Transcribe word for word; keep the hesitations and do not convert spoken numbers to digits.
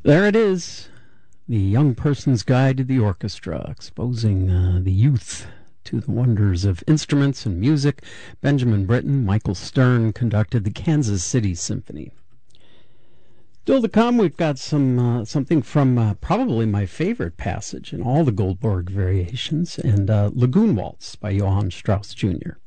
There it is, the young person's guide to the orchestra, exposing uh, the youth to the wonders of instruments and music. Benjamin Britten, Michael Stern conducted the Kansas City Symphony. Still to come, we've got some uh, something from uh, probably my favorite passage in all the Goldberg variations, and uh, Lagoon Waltz by Johann Strauss Junior